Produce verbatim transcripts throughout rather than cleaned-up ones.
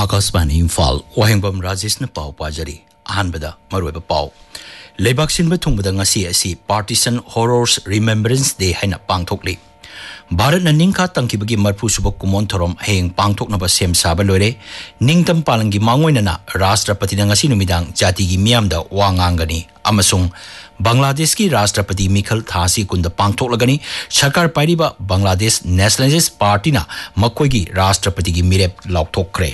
Akashvani Imphal Wahengbam Rajeshna Pau Pajari Ahanbada Marueba Pau Leibak Sinba Thungbada ngasi asi Partisan Horrors Remembrance Day haina pangthokli Bharat na ningkha tangkibagi marphu suba kumon thorom heng pangthoknaba sem saba loire ningtam palangi mangoina na Rashtrapati na ngasi numidang jati gi miyamda wangangani amasung Bangladesh ki Rashtrapati Mikhal Thasi kunda pangthoklagani sarkar pairiba Bangladesh Nationalist Party na makoi gi Rashtrapati gi mirep laukthokre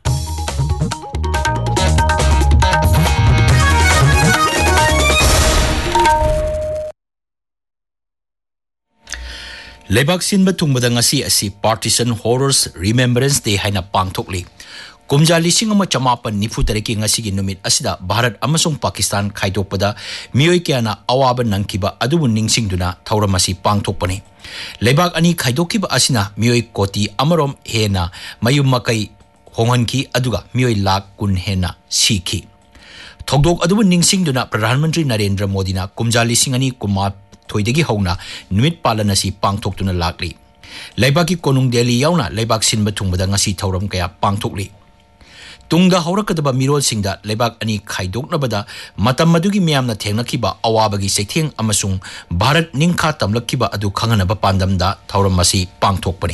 Leibak Sinba Thungbada ngasi asi Partisan Horrors Remembrance Day haina pangthokli Kumja lising ama chamapan nifu tariki ngasi gi numit asida Bharat amasung Pakistan khaidokpada miyoi kyana awaba nangkiba adubu ningsingduna thauramasi pangthokpani Leibak ani khaidokiba asina miyoi koti amarom hena mayum makai honghanki aduga miyoi lak kun hena sikhi Thogdok adubu ningsingduna Pradhan Mantri Narendra Modi na kumja lising ani kuma thoidagi hauna numit palanasi pangthoktuna lakli Leibaki konung Delhi yauna Leibak Sinba Thungbada ngasi thauram kaya pangthokli Tungda haurakadaba mirol singda Leibak ani khaidoknabada matam madugi miyamna thengnakiba awabagi seitheng amasung Bharat ningkha tamlakiba adu khanganaba pandamda thauram masi pangthokpani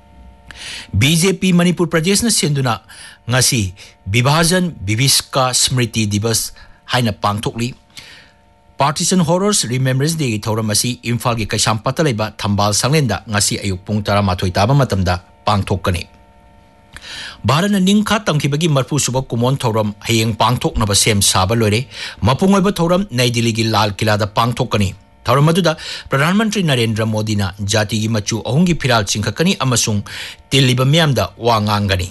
B J P Manipur Pradesh na senduna ngasi Vibhajan Viviska Smriti Divas haina pangthokli Partisan Horrors Remembrance Day thauram asi Imphal gi Kaisam Patalaiba Thambal Sanglenda ngasi ayuk pung taramatoi taba matamda pangthokkani Bharat na ningkha tamkibagi marphu suba kumon thauram hayeng pangthoknaba sem saba loire mapung oiba thauram Nai Delhi gi Lal Kila da pangthokkani thauram aduda Pradhan Mantri Narendra Modi na jati gi machu ahungi phiral chingkhakani amasung tiliba miyamda wangangani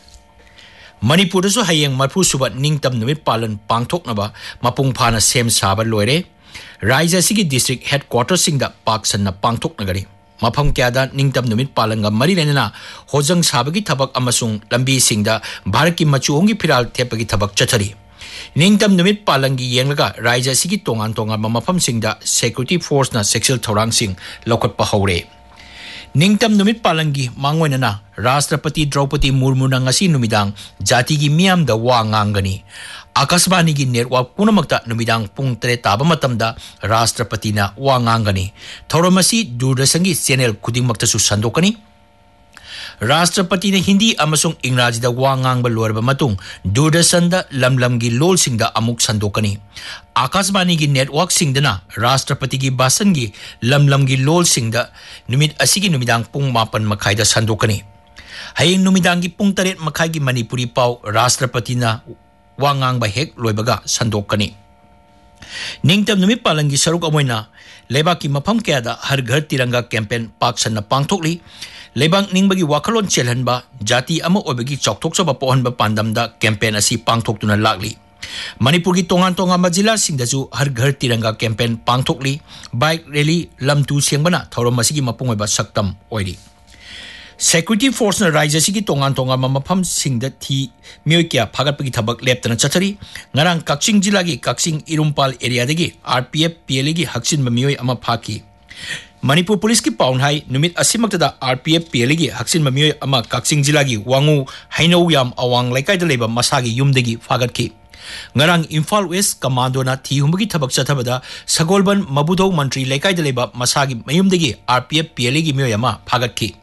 Manipur su hayeng marphu suba ningtam numit palan pangthoknaba mapung phana sem saba loire Raija sigi district headquarters singda paksan na pangthoknagari mafam kyada ningtam numit palanga mari lenana hojang sabagi thabak amasung lambi singda Bharat ki machu hongi phiral thepagi thabak chathari ningtam numit palangi yenglaga Raija sigi tongan tongan mafam singda security force na sexual thorang sing lokot pa haure Ningtam numit palangi mangoina na Rashtrapati Draupadi Murmu na ngasi numidang jati gi miyam da wangangani Akashvani gi network punamakta numidang pung tre taba matamda Rashtrapati na wangangani thauramasi Doordarshan gi channel khudingmakta su sandokani Rashtrapati na Hindi amasung Ingraji da wangangba lorba matung Doordarshan da lamlam gi lol singda amuk sandokani Akashvani gi network singdana Rashtrapati gi basan gi lamlam gi lol singda numit asigi numidang pung mapan makai da sandokani hayeng numidang gi pung taret makai gi Manipuri pau Rashtrapati na wangangba hek loibaga sandokani ningtam numit palangi saruk amoina Leibak ki mafam kyada har ghar tiranga campaign paksan na pangthokli Leibak ningbagi wakalon chelhanba jati ama obagi chokthokchaba pohanba pandamda campaign asi pangthoktuna lakli Manipur ki tongan tongan majila singdasu har ghar tiranga campaign pangthokli bike rally lamtu sengbana thorom masigi mapung oiba saktam oiri Security force na Raija sigi tongan tongan mafam singda thi miyoi kya phagatpagi thabak leptana chathari ngarang Kaching jila gi Kaching Irumpal area dagi R P F P L A gi haksin miyoi ama phaki Manipur police ki paunhai numit asimaktada R P F P L A gi haksin miyoi ama Kaching jila gi wangu hainau yam awang laikai da leba masagi yumdagi phagatki ngarang Imphal West commando na thi humbagi thabak chathabada Sagolban Mabudhau Mantri laikai da leba masagi mayumdagi R P F P L A gi miyoi ama phagatki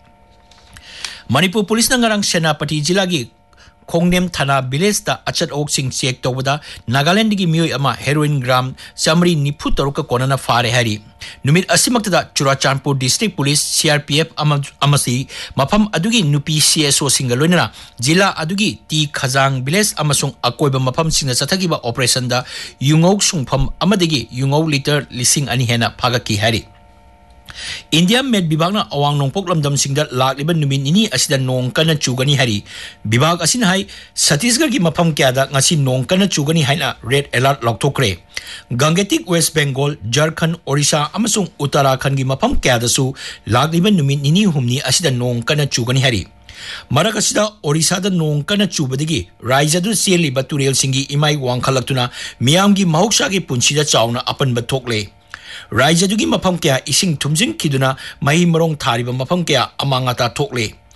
Manipur police na ngarang Senapati jila gi Khongnem Thana village da achat ok sing check tawada Nagaland gi miyoi ama heroin gram samri nifu taruka konana fare hari numit asimaktada Churachandpur district police C R P F amasi mafam adugi nupi C S O singa loinana jila adugi T Khajang village amasung akoiba mafam singna chathagiba operation da yungau sungpham amadagi yungau liter lising ani hena phagaki hari India Med Bibag na awang nongpok lamdam singda lakliban numin ini asida nong kana chugani hari Bibag asin hai Chhattisgarh gi mafam kyada ngasi nong kana chugani haina red alert lokthokre Gangetik West Bengal Jharkhand Orissa amasung Uttarakhand gi mafam kyada su lakliban numin ini humni asida nong kana chugani hari Marak asida Orissa da nong kana chubadagi Raija du seliba turel singi imai wangkhalaktuna miyam gi mahuksa gi punsida chauna apanba thokle Raija dugi mafam kya ising thumjing kiduna mahi marong thariba mafam kya amangata thokle